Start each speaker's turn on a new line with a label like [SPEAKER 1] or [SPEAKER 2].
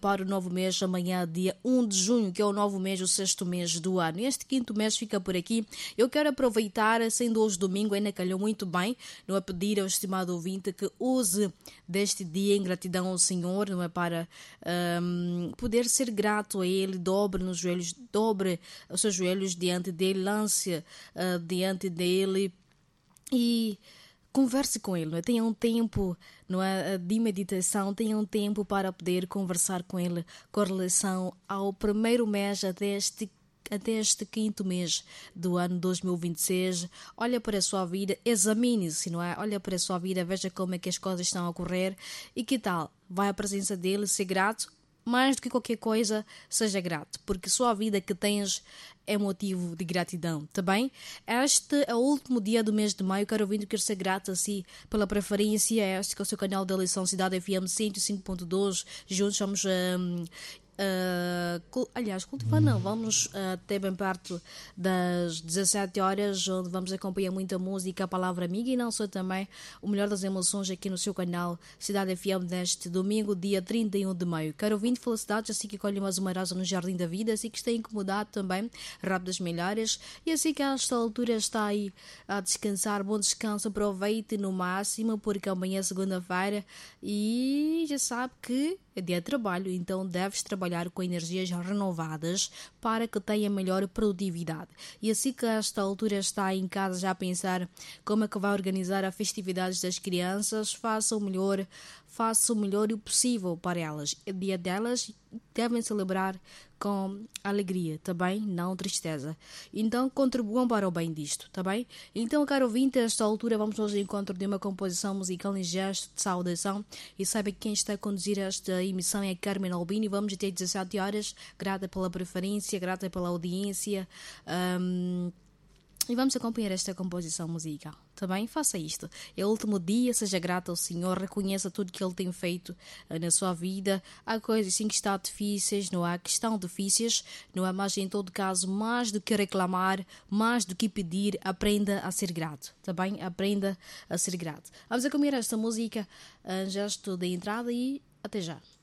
[SPEAKER 1] para o novo mês, amanhã, dia 1 de junho, que é o novo mês, o sexto mês do ano. E este quinto mês fica por aqui. Eu quero aproveitar, sendo hoje domingo, ainda calhou muito bem, não é, pedir ao estimado ouvinte que use deste dia em gratidão ao Senhor, não é, para poder ser grato a Ele, dobre os seus joelhos diante dele, lance diante dele e converse com ele, não é? Tenha um tempo, não é, de meditação, tenha um tempo para poder conversar com ele com relação ao primeiro mês até este quinto mês do ano 2026. Olha para a sua vida, examine-se, não é? Olha para a sua vida, veja como é que as coisas estão a correr e que tal? Vai à presença dele, ser grato, mais do que qualquer coisa, seja grato, porque só a vida que tens é motivo de gratidão, tá bem? Este é o último dia do mês de maio. Quero ouvir, quero ser grato assim pela preferência. Este que é o seu canal da eleição Cidade FM 105.2. Juntos vamos aliás, cultivar não, vamos até bem perto das 17 horas, onde vamos acompanhar muita música, a palavra amiga e não só, também o melhor das emoções aqui no seu canal Cidade FM neste domingo, dia 31 de maio. Quero ouvir felicidades, assim que colhe mais uma rosa no Jardim da Vida, assim que está incomodado também, rápidas milhares, e assim que a esta altura está aí a descansar, bom descanso, aproveite no máximo, porque amanhã é segunda-feira e já sabe que é dia de trabalho, então deves trabalhar com energias renovadas para que tenha melhor produtividade. E assim que a esta altura está em casa já a pensar como é que vai organizar as festividades das crianças, faça o melhor e o possível para elas. É dia delas, devem celebrar com alegria, tá bem? Não tristeza. Então contribuam para o bem disto, tá bem? Então, caro ouvinte, a esta altura vamos ao encontro de uma composição musical em gesto de saudação e saiba que quem está a conduzir esta emissão é Carmen Albini. Vamos até 17 horas, grata pela preferência, grata pela audiência. E vamos acompanhar esta composição musical, tá bem? Faça isto. É o último dia, seja grato ao Senhor, reconheça tudo que Ele tem feito na sua vida. Há coisas sim que estão difíceis, não há? Que estão difíceis, não há? Mas em todo caso, mais do que reclamar, mais do que pedir, aprenda a ser grato, tá bem? Aprenda a ser grato. Vamos acompanhar esta música, gesto de entrada e até já.